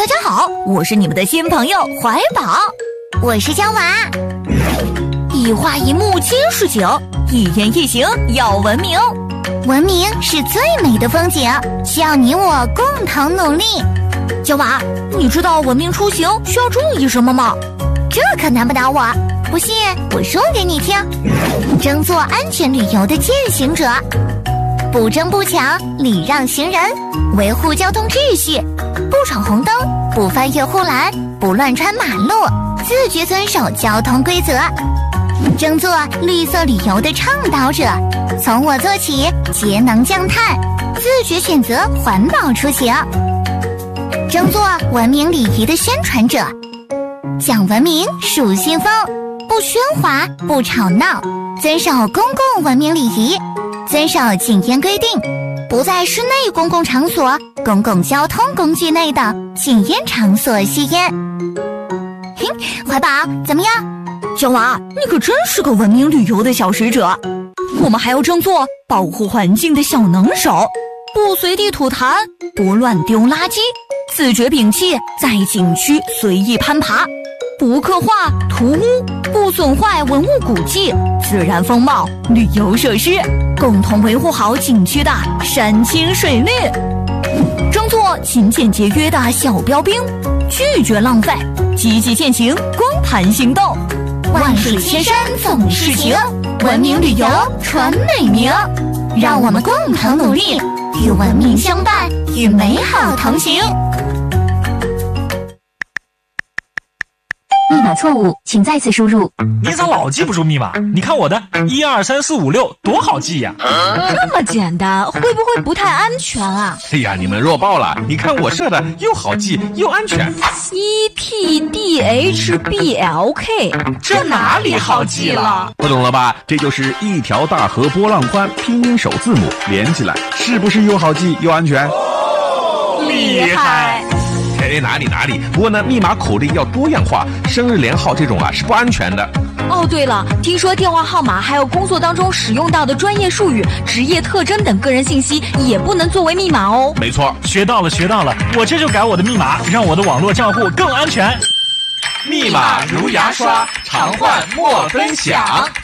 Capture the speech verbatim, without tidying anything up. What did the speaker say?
大家好，我是你们的新朋友怀宝， 我是娇娃。 一花一木皆是景，一言一行要文明。 文明是最美的风景，需要你我共同努力。 娇娃，你知道文明出行需要注意什么吗？ 这可难不倒我，不信我说给你听。争做安全旅游的践行者，不争不抢，礼让行人，维护交通秩序，不闯红灯，不翻越护栏，不乱穿马路，自觉遵守交通规则。争做绿色旅游的倡导者，从我做起，节能降碳，自觉选择环保出行。争做文明礼仪的宣传者，讲文明树新风，不喧哗，不吵闹，遵守公共文明礼仪，遵守禁烟规定，不在室内公共场所、公共交通工具内等禁烟场所吸烟。嘿，怀宝怎么样？ 娇娃，你可真是个文明旅游的小使者。我们还要争做保护环境的小能手，不随地吐痰，不乱丢垃圾，自觉摒弃在景区随意攀爬，不刻画涂污，不损坏文物古迹、自然风貌、旅游设施，共同维护好景区的山清水绿。争做勤俭节约的小标兵，拒绝浪费，积极践行光盘行动。万水千山总是情，文明旅游传美名。让我们共同努力，与文明相伴，与美好同行。 密码错误，请再次输入。 你咋老记不住密码？你看我的一二三四五六多好记呀、 啊！这么简单，会不会不太安全啊？ 哎呀，你们弱爆了！你看我设的又好记又安全。 C T D H B L K， 这哪里好记了？ 不懂了吧？这就是一条大河波浪宽，拼音首字母连起来，是不是又好记又安全？ 哦、厉害！ 哎，哪里哪里，不过呢，密码口令要多样化，生日连号这种啊是不安全的。 哦，对了，听说电话号码还有工作当中使用到的专业术语、职业特征等个人信息也不能作为密码哦。 没错， 学到了学到了，我这就改我的密码，让我的网络账户更安全。 密码如牙刷，常换莫分享。